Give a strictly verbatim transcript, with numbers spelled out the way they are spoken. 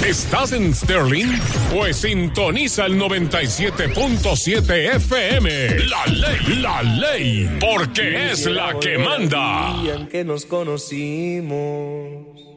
¿Estás en Sterling? Pues sintoniza el noventa y siete punto siete F M. La ley, la ley, porque es la que manda. En que nos conocimos.